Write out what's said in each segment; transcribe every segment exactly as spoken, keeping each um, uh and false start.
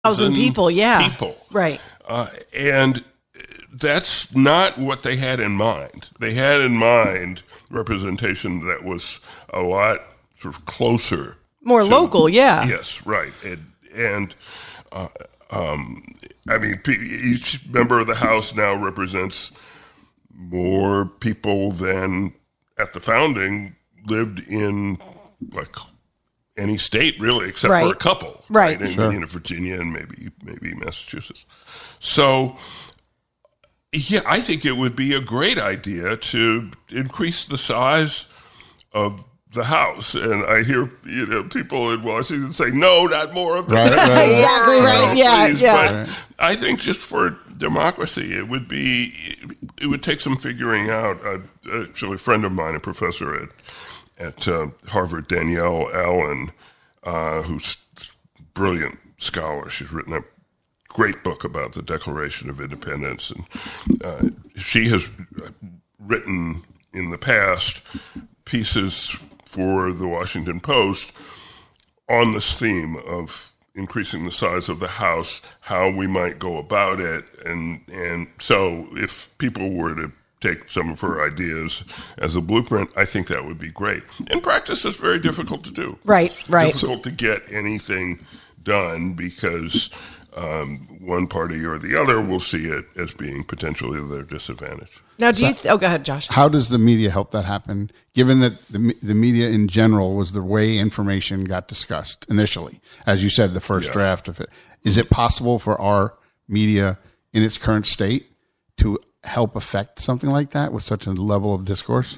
thousand people, yeah. People. Right. Uh, and that's not what they had in mind. They had in mind representation that was a lot sort of closer. More to, local, yeah. Yes, right. And, and uh, um, I mean, each member of the House now represents more people than at the founding lived in, like, any state, really, except right. for a couple. Right. right? In, sure. you know, Virginia and maybe maybe Massachusetts. So, yeah, I think it would be a great idea to increase the size of the House. And I hear, you know, people in Washington say, no, not more of that. Right, right, right. Exactly right. Yeah, please. yeah. But right. I think just for democracy, it would be, it would take some figuring out. Uh, actually, a friend of mine, a professor at at uh, Harvard, Danielle Allen, uh, who's a brilliant scholar. She's written a great book about the Declaration of Independence. And uh, she has written in the past pieces for the Washington Post on this theme of increasing the size of the House, how we might go about it. And, and so if people were to take some of her ideas as a blueprint, I think that would be great. In practice, it's very difficult to do. Right, right. It's difficult to get anything done because um, one party or the other will see it as being potentially their disadvantage. Now, do you... Th- oh, go ahead, Josh. How does the media help that happen, given that the the media in general was the way information got discussed initially? As you said, the first Yeah. draft of it. Is it possible for our media in its current state to help affect something like that with such a level of discourse?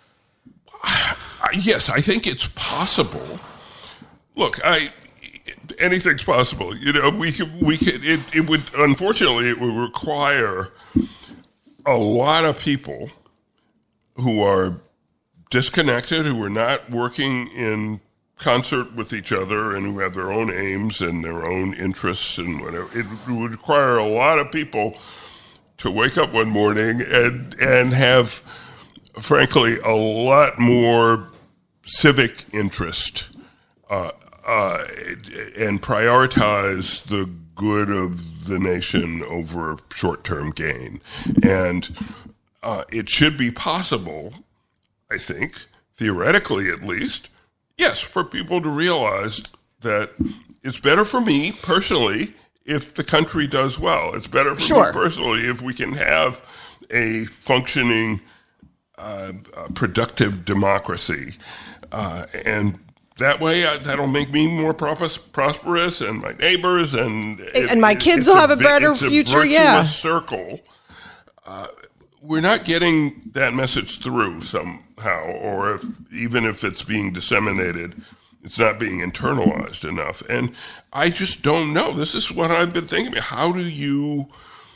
Yes, I think it's possible. Look, I anything's possible. You know, we could, we could. It, it would unfortunately it would require a lot of people who are disconnected, who are not working in concert with each other, and who have their own aims and their own interests and whatever. It would require a lot of people to wake up one morning and and have, frankly, a lot more civic interest uh, uh, and prioritize the good of the nation over short-term gain. And uh, it should be possible, I think, theoretically at least, yes, for people to realize that it's better for me personally if the country does well. It's better for sure. me personally if we can have a functioning, uh, uh, productive democracy. Uh, and that way, uh, that'll make me more pros- prosperous and my neighbors. And and, and my kids will have a better it's future, a yeah. circle. Uh, we're not getting that message through somehow, or if, even if it's being disseminated, it's not being internalized enough. And I just don't know. This is what I've been thinking about. How do you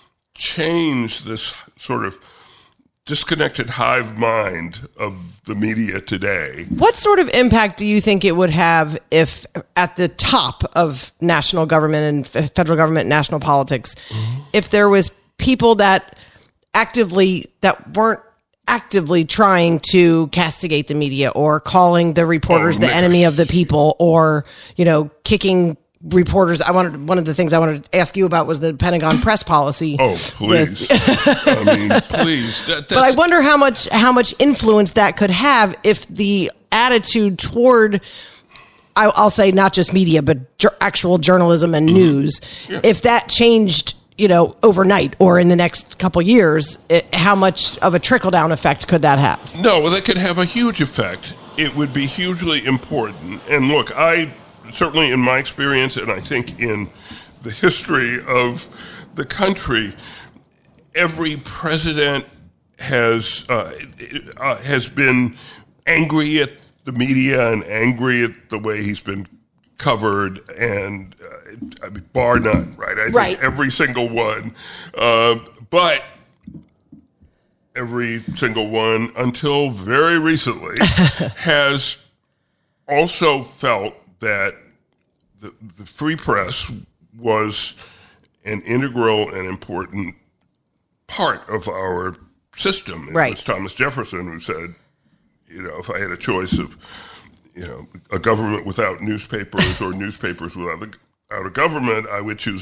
change this sort of disconnected hive mind of the media today? What sort of impact do you think it would have if at the top of national government and federal government, national politics, mm-hmm. if there was people that actively, that weren't actively trying to castigate the media or calling the reporters oh, the enemy of the people, or, you know, kicking reporters? I wanted, one of the things I wanted to ask you about was the Pentagon press policy. Oh, please. I mean, please. That, but I wonder how much, how much influence that could have if the attitude toward, I'll say not just media, but ju- actual journalism and mm-hmm. news, yeah. if that changed, you know, overnight or in the next couple years, it, how much of a trickle-down effect could that have? No, well, that could have a huge effect. It would be hugely important. And look, I certainly in my experience, and I think in the history of the country, every president has uh, uh, has been angry at the media and angry at the way he's been covered, and uh, I mean, bar none, right? I right. think every single one. Uh, but every single one, until very recently, has also felt that the, the free press was an integral and important part of our system. It right. was Thomas Jefferson who said, you know, if I had a choice of, you know, a government without newspapers or newspapers without a, out of government, I would choose